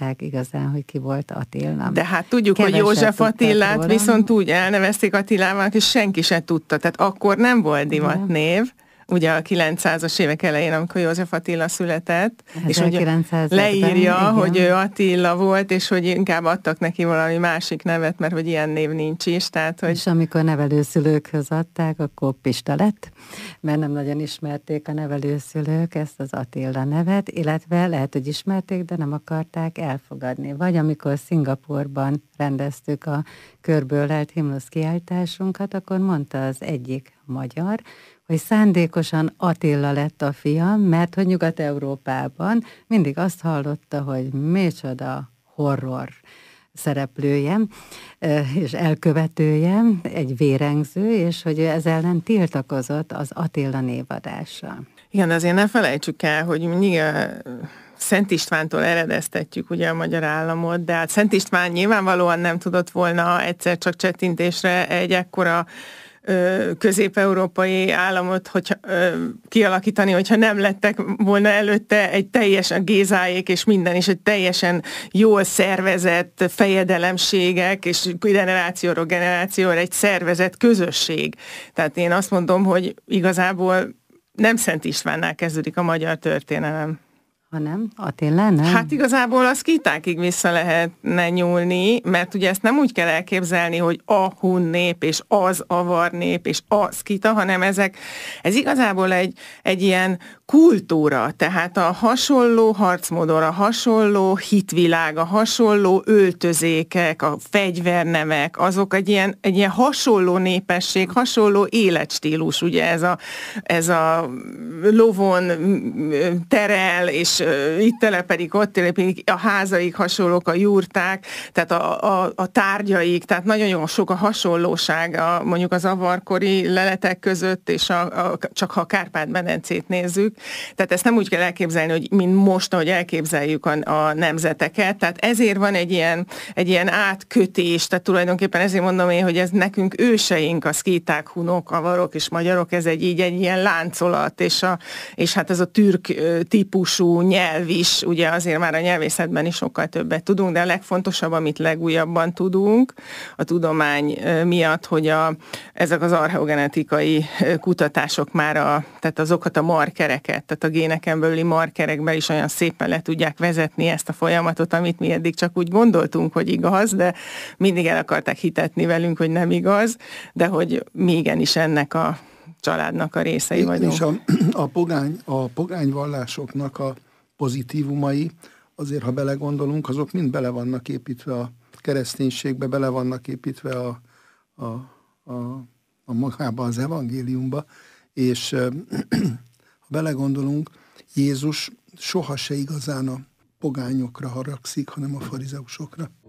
tudták igazán, hogy ki volt Attila. De hát tudjuk, hogy József Attilát viszont úgy elnevezték Attilának, és senki se tudta. Tehát akkor nem volt divatnév, ugye a 900-as évek elején, amikor József Attila született, és hogy leírja, igen, hogy ő Attila volt, és hogy inkább adtak neki valami másik nevet, mert hogy ilyen név nincs is. Tehát, hogy... És amikor nevelőszülőkhöz adták, akkor Pista lett, mert nem nagyon ismerték a nevelőszülők ezt az Attila nevet, illetve lehet, hogy ismerték, de nem akarták elfogadni. Vagy amikor Szingapúrban rendeztük a körből lelt himnusz kiállításunkat, akkor mondta az egyik magyar, hogy szándékosan Attila lett a fia, mert hogy Nyugat-Európában mindig azt hallotta, hogy micsoda horror szereplője és elkövetője, egy vérengző, és hogy ez ellen tiltakozott az Attila névadással. Igen, azért ne felejtsük el, hogy mindig Szent Istvántól eredeztetjük ugye a magyar államot, de hát Szent István nyilvánvalóan nem tudott volna egyszer csak csettintésre egy ekkora közép-európai államot kialakítani, hogyha nem lettek volna előtte egy teljesen Gézáék és minden, és egy teljesen jól szervezett fejedelemségek, és generációról generációra egy szervezett közösség. Tehát én azt mondom, hogy igazából nem Szent Istvánnál kezdődik a magyar történelem. Hanem Attila, nem? Hát igazából a szkitákig vissza lehetne nyúlni, mert ugye ezt nem úgy kell elképzelni, hogy a hun nép, és az avar nép, és a szkita, hanem ez igazából egy ilyen kultúra, tehát a hasonló harcmódor, a hasonló hitvilág, a hasonló öltözékek, a fegyvernemek, azok egy ilyen hasonló népesség, hasonló életstílus, ugye ez a lovon terel, és itt telepedik, ott telepedik, a házaik hasonlók, a jurták, tehát a tárgyaik, tehát nagyon sok a hasonlóság mondjuk az avarkori leletek között, és csak ha a Kárpát-medencét nézzük. Tehát ezt nem úgy kell elképzelni, hogy mint most, ahogy elképzeljük a nemzeteket. Tehát ezért van egy ilyen átkötés, tehát tulajdonképpen ezért mondom én, hogy ez nekünk őseink, a szkíták, hunok, avarok és magyarok, ez egy ilyen láncolat, és hát ez a türk típusú nyelv is, ugye azért már a nyelvészetben is sokkal többet tudunk, de a legfontosabb, amit legújabban tudunk a tudomány miatt, hogy ezek az archeogenetikai kutatások már tehát azokat a markereket, tehát a géneken belüli markerekbe is olyan szépen le tudják vezetni ezt a folyamatot, amit mi eddig csak úgy gondoltunk, hogy igaz, de mindig el akarták hitetni velünk, hogy nem igaz, de hogy mi igenis ennek a családnak a részei vagyunk. És a pogány vallásoknak a pozitívumai, azért ha belegondolunk, azok mind bele vannak építve a kereszténységbe, bele vannak építve a magába, az evangéliumba, és ha belegondolunk, Jézus soha se igazán a pogányokra haragszik, hanem a farizeusokra.